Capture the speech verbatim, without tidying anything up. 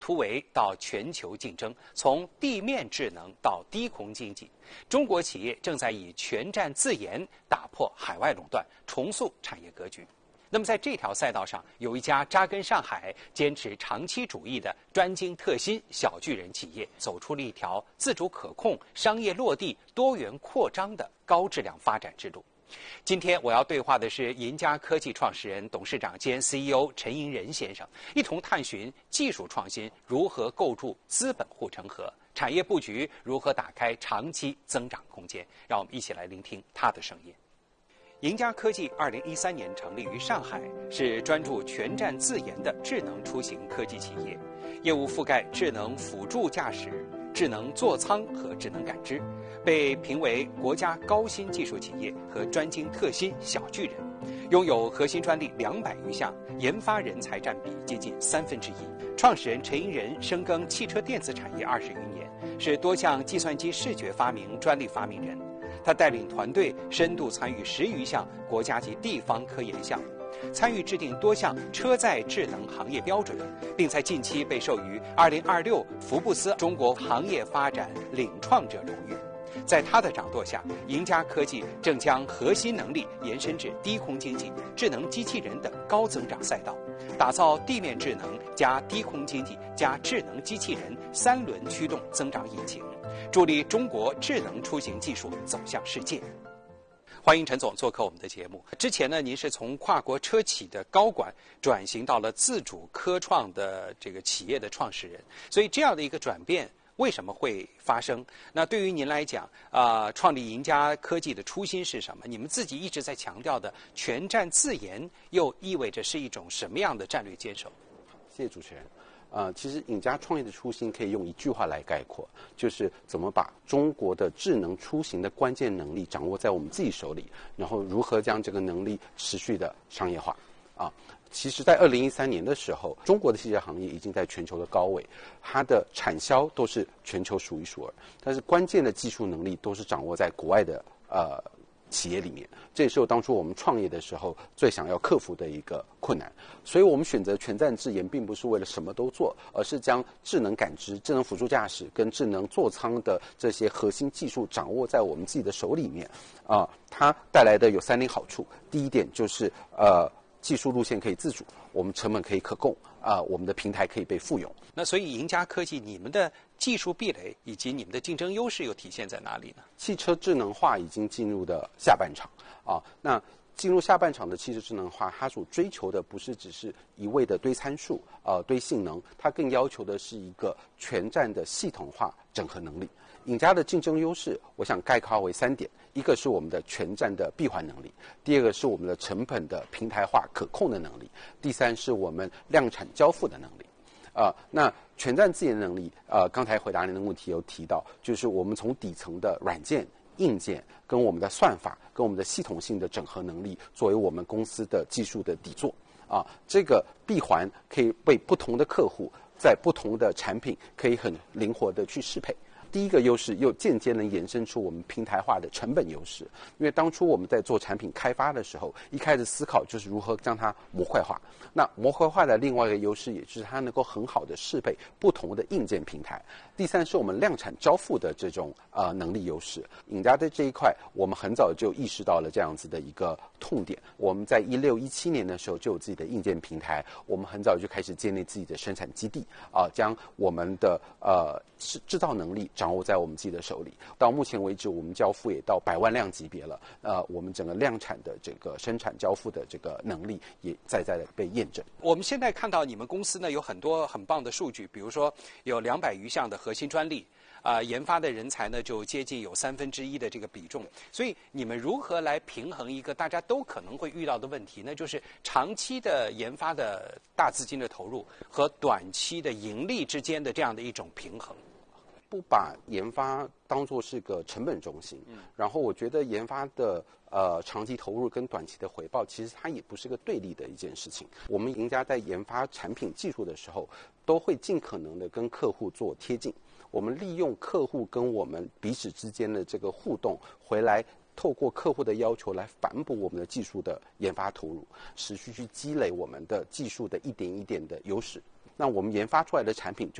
突围到全球竞争，从地面智能到低空经济，中国企业正在以全站自研打破海外垄断，重塑产业格局。那么在这条赛道上，有一家扎根上海、坚持长期主义的专精特新小巨人企业，走出了一条自主可控、商业落地、多元扩张的高质量发展之路。今天我要对话的是银嘉科技创始人、董事长兼 C E O 陈寅仁先生，一同探寻技术创新如何构筑资本护城河，产业布局如何打开长期增长空间。让我们一起来聆听他的声音。银嘉科技二零一三年成立于上海，是专注全站自研的智能出行科技企业，业务覆盖智能辅助驾驶、智能座舱和智能感知，被评为国家高新技术企业和专精特新小巨人，拥有核心专利两百余项，研发人才占比接近三分之一。创始人陈寅仁深耕汽车电子产业二十余年，是多项计算机视觉发明专利发明人。他带领团队深度参与十余项国家级地方科研项目，参与制定多项车载智能行业标准，并在近期被授予二零二六福布斯中国行业发展领创者荣誉。在他的掌舵下，银嘉科技正将核心能力延伸至低空经济、智能机器人等高增长赛道，打造地面智能加低空经济加智能机器人三轮驱动增长引擎，助力中国智能出行技术走向世界。欢迎陈总做客我们的节目。之前呢，您是从跨国车企的高管转型到了自主科创的这个企业的创始人，所以这样的一个转变为什么会发生？那对于您来讲，啊、呃，创立银嘉科技的初心是什么？你们自己一直在强调的全站自研，又意味着是一种什么样的战略坚守？ 谢谢主持人。呃，其实银嘉创业的初心可以用一句话来概括，就是怎么把中国的智能出行的关键能力掌握在我们自己手里，然后如何将这个能力持续的商业化。啊，其实，在二零一三年的时候，中国的汽车行业已经在全球的高位，它的产销都是全球数一数二，但是关键的技术能力都是掌握在国外的呃企业里面。这也是我当初我们创业的时候最想要克服的一个困难。所以我们选择全站自研，并不是为了什么都做，而是将智能感知、智能辅助驾驶跟智能座舱的这些核心技术掌握在我们自己的手里面。啊、呃，它带来的有三点好处。第一点就是呃。技术路线可以自主，我们成本可以可控，啊、呃，我们的平台可以被复用。 那所以银嘉科技，你们的技术壁垒以及你们的竞争优势又体现在哪里呢？ 汽车智能化已经进入的下半场啊，那进入下半场的汽车智能化，它所追求的不是只是一味的堆参数，呃，堆性能，它更要求的是一个全站的系统化整合能力。银嘉的竞争优势，我想概括为三点：一个是我们的全站的闭环能力，第二个是我们的成本的平台化可控的能力，第三是我们量产交付的能力。啊、呃，那全站自研能力，呃，刚才回答您的问题有提到，就是我们从底层的软件、硬件跟我们的算法、跟我们的系统性的整合能力，作为我们公司的技术的底座。啊，这个闭环可以为不同的客户在不同的产品可以很灵活的去适配。第一个优势又间接能延伸出我们平台化的成本优势，因为当初我们在做产品开发的时候，一开始思考就是如何将它模块化。那模块化的另外一个优势，也就是它能够很好的适配不同的硬件平台。第三是我们量产交付的这种呃能力优势。银嘉的这一块，我们很早就意识到了这样子的一个痛点。我们在一六一七年的时候就有自己的硬件平台，我们很早就开始建立自己的生产基地啊、呃，将我们的呃制造能力掌握在我们自己的手里。到目前为止，我们交付也到百万辆级别了。呃，我们整个量产的这个生产交付的这个能力也在在的被验证。 我们现在看到你们公司呢有很多很棒的数据，比如说有两百余项的核心专利。啊、呃，研发的人才呢就接近有三分之一的这个比重，所以你们如何来平衡一个大家都可能会遇到的问题呢？就是长期的研发的大资金的投入和短期的盈利之间的这样的一种平衡。 不把研发当作是个成本中心，嗯、然后我觉得研发的呃长期投入跟短期的回报，其实它也不是个对立的一件事情。我们银嘉在研发产品技术的时候，都会尽可能的跟客户做贴近。我们利用客户跟我们彼此之间的这个互动，回来透过客户的要求来反哺我们的技术的研发投入，持续去积累我们的技术的一点一点的优势。 那我们研发出来的产品就